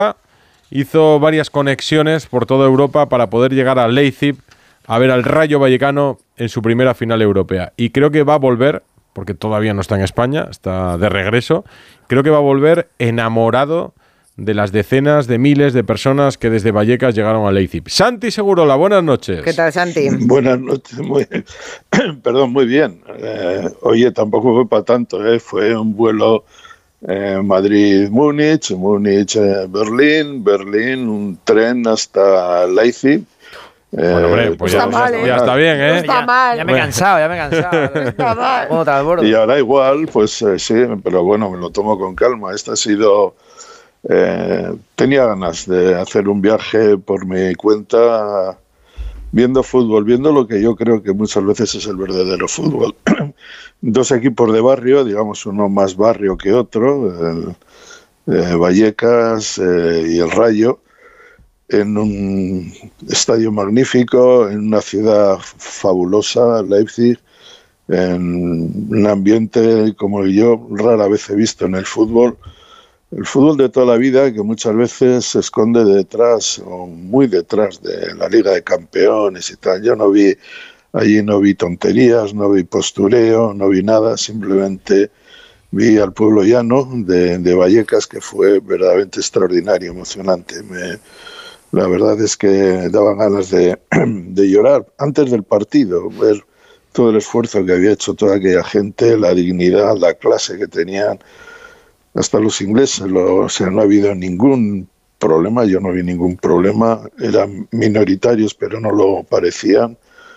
hizo varias conexiones por toda Europa para poder llegar a Leipzig a ver al Rayo Vallecano en su primera final europea. Y creo que va a volver, porque todavía no está en España, está de regreso, creo que va a volver enamorado de las decenas de miles de personas que desde Vallecas llegaron a Leipzig. Santi Segurola, buenas noches. ¿Qué tal, Santi? Buenas noches, muy bien. Oye, tampoco fue para tanto, fue un vuelo Madrid-Múnich, Múnich-Berlín, Berlín, un tren hasta Leipzig. Bueno, hombre, pues ya está bien, ¿eh? No está mal. Ya me he cansado. No está mal. ¿Cómo te desbordo? Y ahora igual, pues sí, pero bueno, me lo tomo con calma. Esta ha sido... tenía ganas de hacer un viaje por mi cuenta viendo fútbol, viendo lo que yo creo que muchas veces es el verdadero fútbol. Dos equipos de barrio, digamos uno más barrio que otro, Vallecas y el Rayo, en un estadio magnífico, en una ciudad fabulosa, Leipzig, en un ambiente como yo rara vez he visto en el fútbol. El fútbol de toda la vida, que muchas veces se esconde detrás, o muy detrás de la Liga de Campeones y tal. Yo allí no vi tonterías, no vi postureo, no vi nada, simplemente vi al pueblo llano de Vallecas, que fue verdaderamente extraordinario, emocionante. La verdad es que daban ganas de llorar antes del partido, ver todo el esfuerzo que había hecho toda aquella gente, la dignidad, la clase que tenían. Hasta los ingleses, no ha habido ningún problema, yo no vi ningún problema, eran minoritarios pero no lo parecían,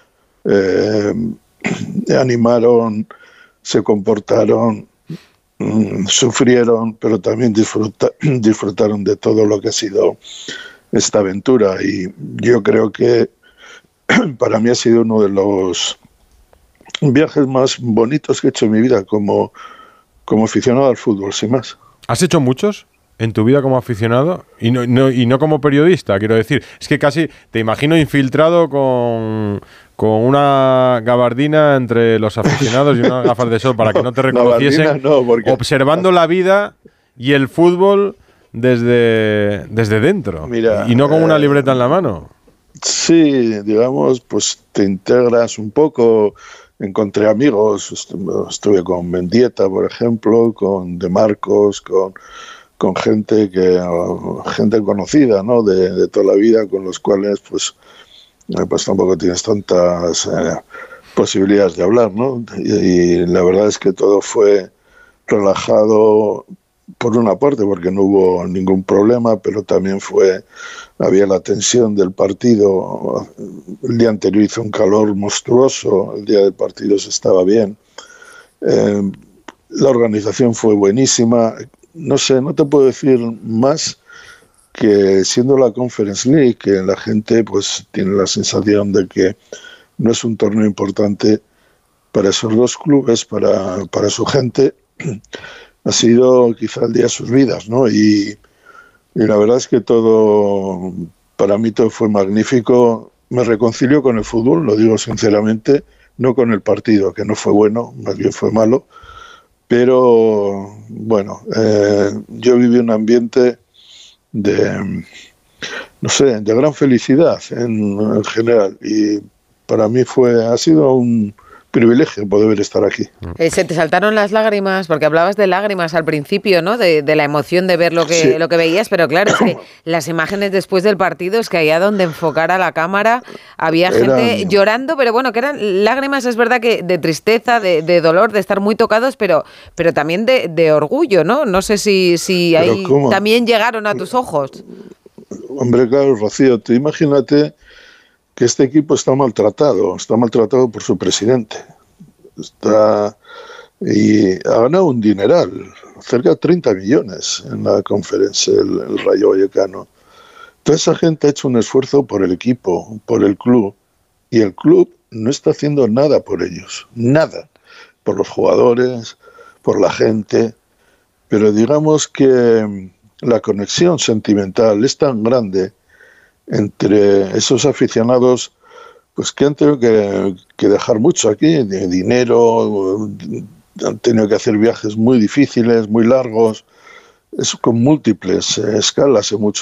animaron, se comportaron, sufrieron, pero también disfrutaron de todo lo que ha sido esta aventura, y yo creo que para mí ha sido uno de los viajes más bonitos que he hecho en mi vida como aficionado al fútbol, sin más. ¿Has hecho muchos en tu vida como aficionado? Y no como periodista, quiero decir. Es que casi te imagino infiltrado con una gabardina entre los aficionados y unas gafas de sol para que no te reconociesen, observando la vida y el fútbol desde dentro. Mira, y no con una libreta en la mano. Sí, digamos, pues te integras un poco. Encontré amigos, estuve con Mendieta, por ejemplo, con De Marcos, con gente conocida, ¿no? de toda la vida, con los cuales pues tampoco tienes tantas posibilidades de hablar, ¿no? Y la verdad es que todo fue relajado por una parte porque no hubo ningún problema, pero también había la tensión del partido. El día anterior hizo un calor monstruoso, el día del partido se estaba bien. La organización fue buenísima. No sé, no te puedo decir más que siendo la Conference League, que la gente pues tiene la sensación de que no es un torneo importante para esos dos clubes, para su gente. Ha sido quizá el día de sus vidas, ¿no? Y la verdad es que para mí todo fue magnífico. Me reconcilio con el fútbol, lo digo sinceramente, no con el partido, que no fue bueno, más bien fue malo. Pero, bueno, yo viví un ambiente de gran felicidad en general. Y para mí ha sido un privilegio poder estar aquí. Se te saltaron las lágrimas, porque hablabas de lágrimas al principio, ¿no? De la emoción de ver lo que veías, pero claro, es que las imágenes después del partido, es que allá donde enfocara la cámara había gente llorando, pero bueno, que eran lágrimas, es verdad, que de tristeza, de dolor, de estar muy tocados, pero también de orgullo, ¿no? No sé si ahí también llegaron a tus ojos. Hombre, claro, Rocío, tú imagínate que este equipo está maltratado por su presidente. Y ha ganado un dineral, cerca de 30 millones en la conferencia, el Rayo Vallecano. Toda esa gente ha hecho un esfuerzo por el equipo, por el club, y el club no está haciendo nada por ellos, nada, por los jugadores, por la gente, pero digamos que la conexión sentimental es tan grande entre esos aficionados, pues que han tenido que dejar mucho aquí, de dinero, han tenido que hacer viajes muy difíciles, muy largos, con múltiples escalas en muchos